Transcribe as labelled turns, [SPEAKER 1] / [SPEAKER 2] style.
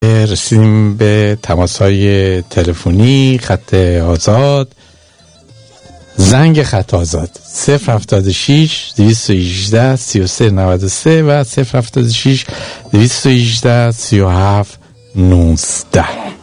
[SPEAKER 1] رسیدیم به تماس‌های تلفنی، خط آزاد، زنگ خط آزاد 076 218 3393 و 076 218 37 19.